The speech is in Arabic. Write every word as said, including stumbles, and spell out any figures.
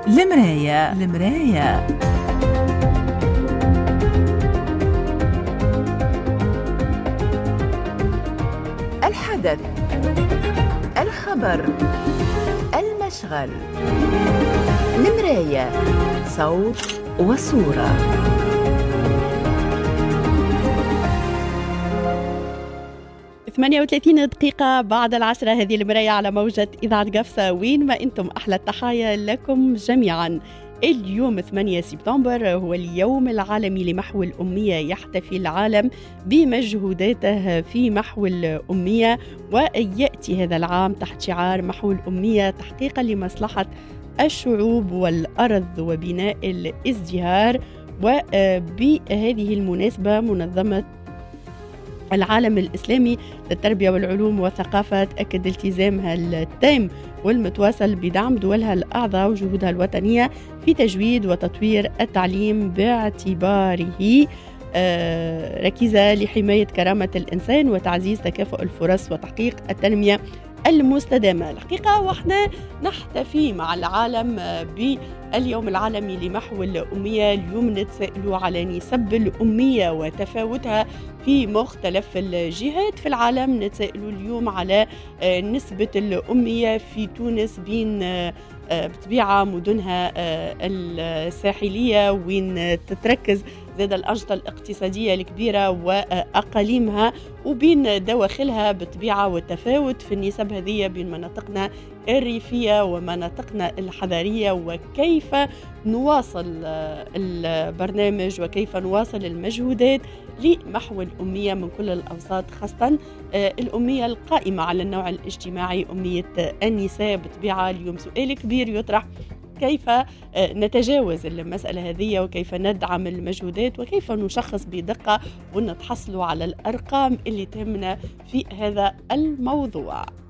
المراية المراية الحدث، الخبر، المشغل. المراية، صوت وصورة. ثمانية وثلاثين دقيقة بعد العشرة، هذه المراية على موجة إذاعة قفصة. وين ما أنتم، أحلى التحايا لكم جميعا. اليوم ثمانية سبتمبر هو اليوم العالمي لمحو الأمية. يحتفي العالم بمجهوداته في محو الأمية، ويأتي هذا العام تحت شعار محو الأمية تحقيقا لمصلحة الشعوب والأرض وبناء الازدهار. وبهذه المناسبة منظمة العالم الإسلامي للتربية والعلوم والثقافة تأكد التزامها التام والمتواصل بدعم دولها الأعضاء وجهودها الوطنية في تجويد وتطوير التعليم باعتباره ركيزة لحماية كرامة الإنسان وتعزيز تكافؤ الفرص وتحقيق التنمية المستدامة. الحقيقة وإحنا نحتفي مع العالم باليوم العالمي لمحو الأمية. اليوم نتسائلوا على نسب الأمية وتفاوتها في مختلف الجهات في العالم. نتسائلوا اليوم على نسبة الأمية في تونس بين بطبيعة مدنها الساحلية وين تتركز زاد الأنشطة الاقتصادية الكبيرة وأقاليمها، وبين دواخلها بطبيعة والتفاوت في النسب هذه بين مناطقنا الريفية ومناطقنا الحضرية، وكيف نواصل البرنامج وكيف نواصل المجهودات لمحو الأمية من كل الأوساط، خاصة الأمية القائمة على النوع الاجتماعي، أمية النساء. بطبيعة اليوم سؤال كبير يطرح: كيف نتجاوز المسألة هذه وكيف ندعم المجهودات وكيف نشخص بدقة ونتحصل على الأرقام اللي تهمنا في هذا الموضوع.